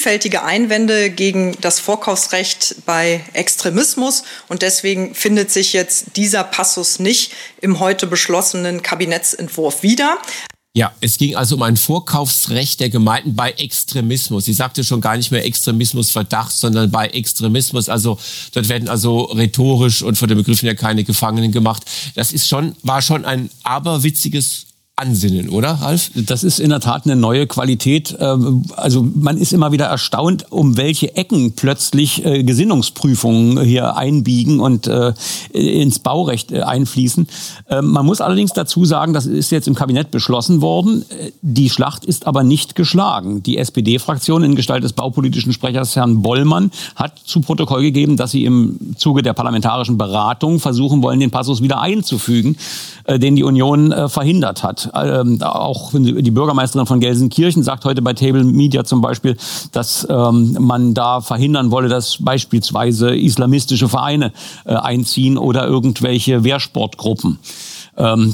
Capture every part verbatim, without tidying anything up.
vielfältige Einwände gegen das Vorkaufsrecht bei Extremismus. Und deswegen findet sich jetzt dieser Passus nicht im heute beschlossenen Kabinettsentwurf wieder. Ja, es ging also um ein Vorkaufsrecht der Gemeinden bei Extremismus. Sie sagte schon gar nicht mehr Extremismusverdacht, sondern bei Extremismus. Also dort werden also rhetorisch und von den Begriffen ja keine Gefangenen gemacht. Das ist schon, war schon ein aberwitziges Ansinnen, oder, Ralf? Das ist in der Tat eine neue Qualität. Also man ist immer wieder erstaunt, um welche Ecken plötzlich Gesinnungsprüfungen hier einbiegen und ins Baurecht einfließen. Man muss allerdings dazu sagen, das ist jetzt im Kabinett beschlossen worden. Die Schlacht ist aber nicht geschlagen. Die S P D-Fraktion in Gestalt des baupolitischen Sprechers Herrn Bollmann hat zu Protokoll gegeben, dass sie im Zuge der parlamentarischen Beratung versuchen wollen, den Passus wieder einzufügen, den die Union verhindert hat. Ähm, auch die Bürgermeisterin von Gelsenkirchen sagt heute bei Table Media zum Beispiel, dass ähm, man da verhindern wolle, dass beispielsweise islamistische Vereine äh, einziehen oder irgendwelche Wehrsportgruppen. Ähm,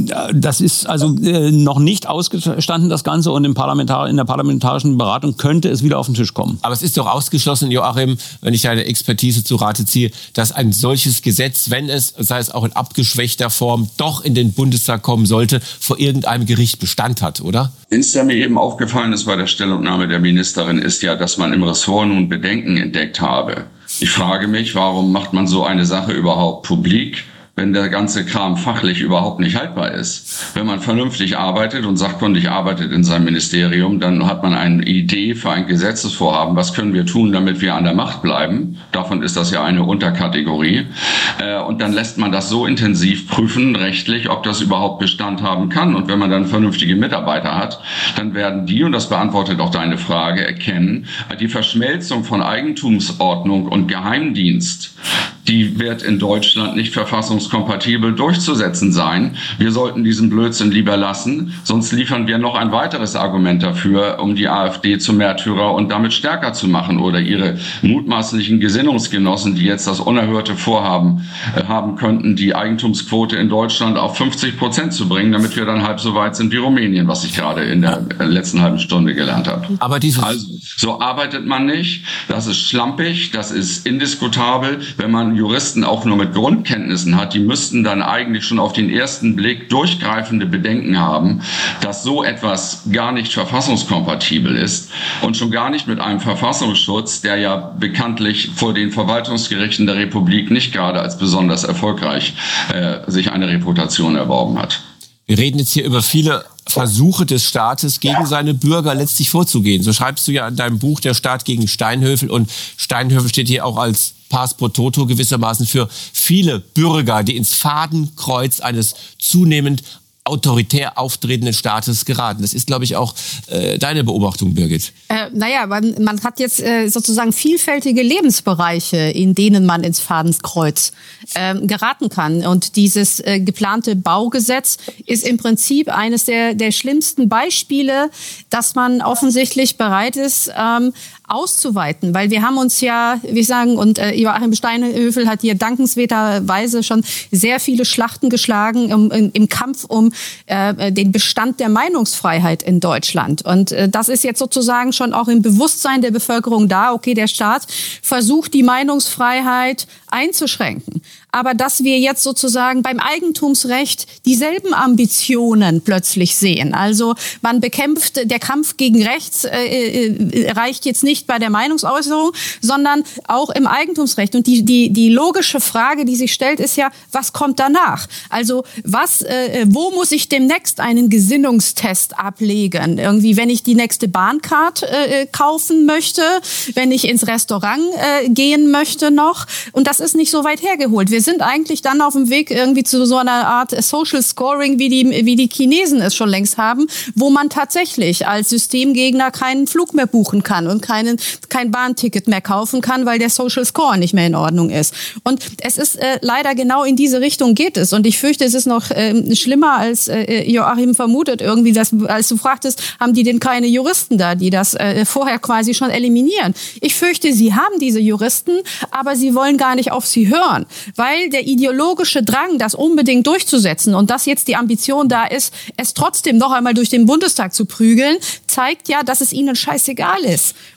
das ist also äh, noch nicht ausgestanden, das Ganze, und im Parlamentar- in der parlamentarischen Beratung könnte es wieder auf den Tisch kommen. Aber es ist doch ausgeschlossen, Joachim, wenn ich deine Expertise zu Rate ziehe, dass ein solches Gesetz, wenn es, sei es auch in abgeschwächter Form, doch in den Bundestag kommen sollte, vor irgendeinem Gericht Bestand hat, oder? Ist ja mir eben aufgefallen ist bei der Stellungnahme der Ministerin, ist ja, dass man im Ressort nun Bedenken entdeckt habe. Ich frage mich, warum macht man so eine Sache überhaupt publik, wenn der ganze Kram fachlich überhaupt nicht haltbar ist. Wenn man vernünftig arbeitet und sachkundig arbeitet in seinem Ministerium, dann hat man eine Idee für ein Gesetzesvorhaben. Was können wir tun, damit wir an der Macht bleiben? Davon ist das ja eine Unterkategorie. Und dann lässt man das so intensiv prüfen, rechtlich, ob das überhaupt Bestand haben kann. Und wenn man dann vernünftige Mitarbeiter hat, dann werden die, und das beantwortet auch deine Frage, erkennen, die Verschmelzung von Eigentumsordnung und Geheimdienst, die wird in Deutschland nicht verfassungskompatibel durchzusetzen sein. Wir sollten diesen Blödsinn lieber lassen, sonst liefern wir noch ein weiteres Argument dafür, um die AfD zum Märtyrer und damit stärker zu machen oder ihre mutmaßlichen Gesinnungsgenossen, die jetzt das unerhörte Vorhaben äh, haben könnten, die Eigentumsquote in Deutschland auf fünfzig Prozent zu bringen, damit wir dann halb so weit sind wie Rumänien, was ich gerade in der letzten halben Stunde gelernt habe. Aber dieses also, so arbeitet man nicht. Das ist schlampig, das ist indiskutabel. Wenn man Juristen auch nur mit Grundkenntnissen hat, die müssten dann eigentlich schon auf den ersten Blick durchgreifende Bedenken haben, dass so etwas gar nicht verfassungskompatibel ist und schon gar nicht mit einem Verfassungsschutz, der ja bekanntlich vor den Verwaltungsgerichten der Republik nicht gerade als besonders erfolgreich äh, sich eine Reputation erworben hat. Wir reden jetzt hier über viele Versuche des Staates, gegen seine Bürger letztlich vorzugehen. So schreibst du ja in deinem Buch Der Staat gegen Steinhöfel, und Steinhöfel steht hier auch als Pars pro toto gewissermaßen für viele Bürger, die ins Fadenkreuz eines zunehmend autoritär auftretenden Staates geraten. Das ist, glaube ich, auch äh, deine Beobachtung, Birgit. Äh, naja, man, man hat jetzt äh, sozusagen vielfältige Lebensbereiche, in denen man ins Fadenkreuz äh, geraten kann. Und dieses äh, geplante Baugesetz ist im Prinzip eines der, der schlimmsten Beispiele, dass man offensichtlich bereit ist, ähm, auszuweiten. Weil wir haben uns ja, wie sagen, und äh, Joachim Steinhöfel hat hier dankenswerterweise schon sehr viele Schlachten geschlagen um, im, im Kampf um äh, den Bestand der Meinungsfreiheit in Deutschland. Und äh, das ist jetzt sozusagen schon auch im Bewusstsein der Bevölkerung da. Okay, der Staat versucht, die Meinungsfreiheit einzuschränken. Aber dass wir jetzt sozusagen beim Eigentumsrecht dieselben Ambitionen plötzlich sehen. Also man bekämpft, der Kampf gegen rechts äh, äh, reicht jetzt nicht bei der Meinungsäußerung, sondern auch im Eigentumsrecht. Und die, die, die logische Frage, die sich stellt, ist ja, was kommt danach? Also was, äh, wo muss ich demnächst einen Gesinnungstest ablegen? Irgendwie, wenn ich die nächste Bahncard äh, kaufen möchte, wenn ich ins Restaurant äh, gehen möchte noch. Und das ist nicht so weit hergeholt. Wir sind eigentlich dann auf dem Weg irgendwie zu so einer Art Social Scoring, wie die, wie die Chinesen es schon längst haben, wo man tatsächlich als Systemgegner keinen Flug mehr buchen kann und keinen, kein Bahnticket mehr kaufen kann, weil der Social Score nicht mehr in Ordnung ist. Und es ist äh, leider genau in diese Richtung geht es. Und ich fürchte, es ist noch äh, schlimmer, als äh, Joachim vermutet irgendwie, dass, als du fragtest, haben die denn keine Juristen da, die das äh, vorher quasi schon eliminieren? Ich fürchte, sie haben diese Juristen, aber sie wollen gar nicht auf sie hören, weil der ideologische Drang, das unbedingt durchzusetzen und dass jetzt die Ambition da ist, es trotzdem noch einmal durch den Bundestag zu prügeln, zeigt ja, dass es ihnen scheißegal ist.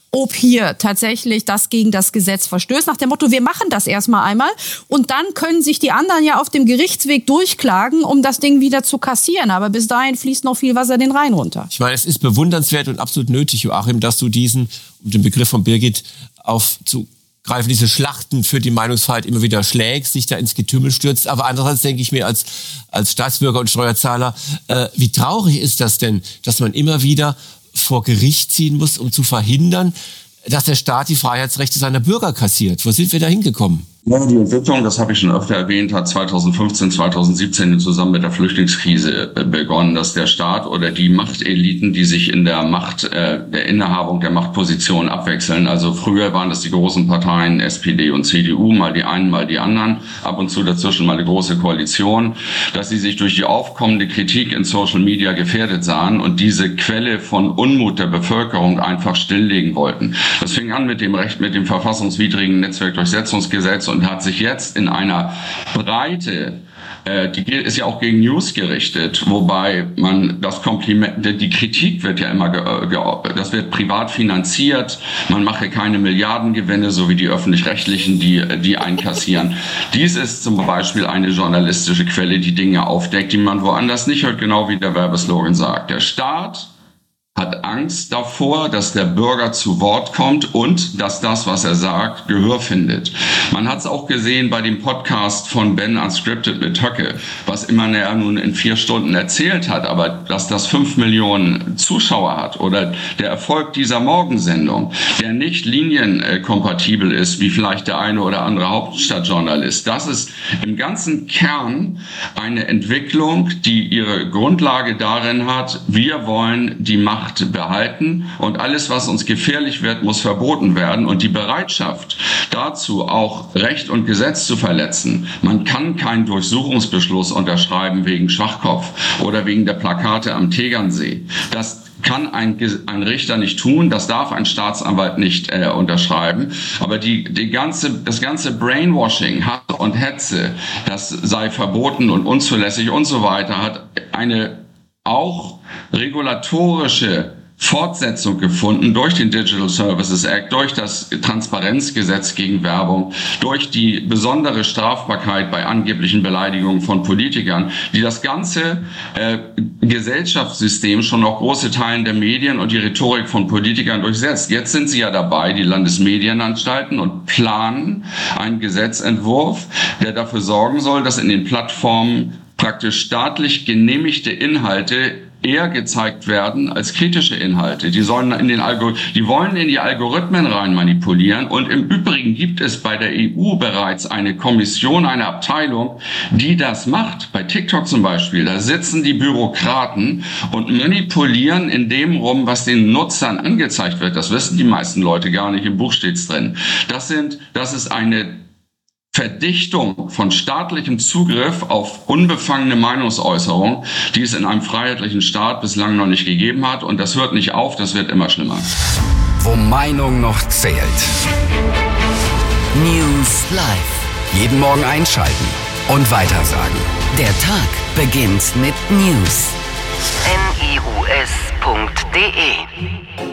ob hier tatsächlich das gegen das Gesetz verstößt, nach dem Motto, wir machen das erstmal einmal und dann können sich die anderen ja auf dem Gerichtsweg durchklagen, um das Ding wieder zu kassieren. Aber bis dahin fließt noch viel Wasser den Rhein runter. Ich meine, es ist bewundernswert und absolut nötig, Joachim, dass du diesen, um den Begriff von Birgit aufzugreifen, diese Schlachten für die Meinungsfreiheit immer wieder schlägst, dich da ins Getümmel stürzt. Aber andererseits denke ich mir als, als Staatsbürger und Steuerzahler, äh, wie traurig ist das denn, dass man immer wieder vor Gericht ziehen muss, um zu verhindern, dass der Staat die Freiheitsrechte seiner Bürger kassiert. Wo sind wir da hingekommen? Ja, die Entwicklung, das habe ich schon öfter erwähnt, hat zweitausendfünfzehn, zweitausendsiebzehn zusammen mit der Flüchtlingskrise begonnen, dass der Staat oder die Machteliten, die sich in der Macht, äh, der Innehabung der Machtposition abwechseln, also früher waren das die großen Parteien S P D und C D U, mal die einen, mal die anderen, ab und zu dazwischen mal eine große Koalition, dass sie sich durch die aufkommende Kritik in Social Media gefährdet sahen und diese Quelle von Unmut der Bevölkerung einfach stilllegen wollten. Das fing an mit dem Recht, mit dem verfassungswidrigen Netzwerkdurchsetzungsgesetz und hat sich jetzt in einer Breite, äh, die ist ja auch gegen News gerichtet, wobei man das Kompliment, die Kritik wird ja immer, ge, ge, das wird privat finanziert, man mache keine Milliardengewinne, so wie die Öffentlich-Rechtlichen, die, die einkassieren. Dies ist zum Beispiel eine journalistische Quelle, die Dinge aufdeckt, die man woanders nicht hört, genau wie der Werbeslogan sagt. Der Staat hat Angst davor, dass der Bürger zu Wort kommt und dass das, was er sagt, Gehör findet. Man hat es auch gesehen bei dem Podcast von Ben Unscripted mit Höcke, was immer er nun in vier Stunden erzählt hat, aber dass das fünf Millionen Zuschauer hat oder der Erfolg dieser Morgensendung, der nicht linienkompatibel ist, wie vielleicht der eine oder andere Hauptstadtjournalist. Das ist im ganzen Kern eine Entwicklung, die ihre Grundlage darin hat, wir wollen die Macht behalten und alles, was uns gefährlich wird, muss verboten werden und die Bereitschaft dazu, auch Recht und Gesetz zu verletzen. Man kann keinen Durchsuchungsbeschluss unterschreiben wegen Schwachkopf oder wegen der Plakate am Tegernsee. Das kann ein, ein Richter nicht tun, das darf ein Staatsanwalt nicht äh, unterschreiben. Aber die, die ganze, das ganze Brainwashing, Hass und Hetze, das sei verboten und unzulässig und so weiter, hat eine auch regulatorische Fortsetzung gefunden durch den Digital Services Act, durch das Transparenzgesetz gegen Werbung, durch die besondere Strafbarkeit bei angeblichen Beleidigungen von Politikern, die das ganze äh, Gesellschaftssystem schon noch große Teilen der Medien und die Rhetorik von Politikern durchsetzt. Jetzt sind sie ja dabei, die Landesmedienanstalten, und planen einen Gesetzentwurf, der dafür sorgen soll, dass in den Plattformen praktisch staatlich genehmigte Inhalte eher gezeigt werden als kritische Inhalte. Die sollen in den Algor- die wollen in die Algorithmen rein manipulieren. Und im Übrigen gibt es bei der E U bereits eine Kommission, eine Abteilung, die das macht. Bei TikTok zum Beispiel. Da sitzen die Bürokraten und manipulieren in dem rum, was den Nutzern angezeigt wird. Das wissen die meisten Leute gar nicht. Im Buch steht's drin. Das sind, das ist eine Verdichtung von staatlichem Zugriff auf unbefangene Meinungsäußerung, die es in einem freiheitlichen Staat bislang noch nicht gegeben hat. Und das hört nicht auf, das wird immer schlimmer. Wo Meinung noch zählt. News Live. Jeden Morgen einschalten und weitersagen. Der Tag beginnt mit News. N I U S punkt D E